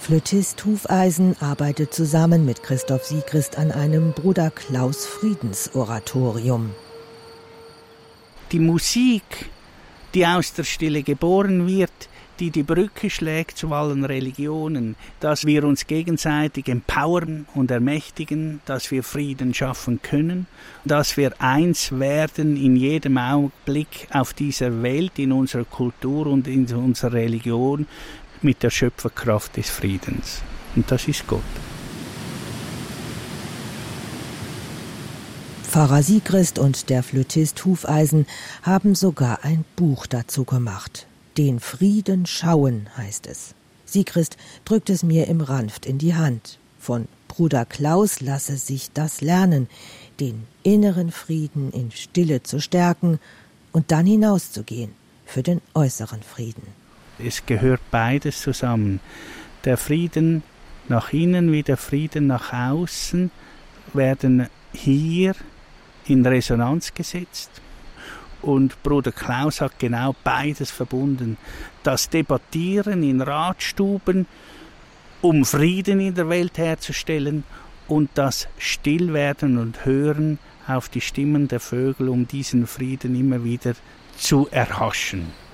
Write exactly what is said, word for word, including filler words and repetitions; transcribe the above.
Flötist Hufeisen arbeitet zusammen mit Christoph Siegrist an einem Bruder Klaus Friedensoratorium. Die Musik, die aus der Stille geboren wird, die die Brücke schlägt zu allen Religionen, dass wir uns gegenseitig empowern und ermächtigen, dass wir Frieden schaffen können, dass wir eins werden in jedem Augenblick auf dieser Welt, in unserer Kultur und in unserer Religion mit der Schöpferkraft des Friedens. Und das ist Gott. Pfarrer Siegrist und der Flötist Hufeisen haben sogar ein Buch dazu gemacht. Den Frieden schauen heißt es. Siegrist drückt es mir im Ranft in die Hand. Von Bruder Klaus lasse sich das lernen, den inneren Frieden in Stille zu stärken und dann hinauszugehen für den äußeren Frieden. Es gehört beides zusammen. Der Frieden nach innen wie der Frieden nach außen werden hier in Resonanz gesetzt. Und Bruder Klaus hat genau beides verbunden. Das Debattieren in Ratstuben, um Frieden in der Welt herzustellen, und das Stillwerden und Hören auf die Stimmen der Vögel, um diesen Frieden immer wieder zu erhaschen.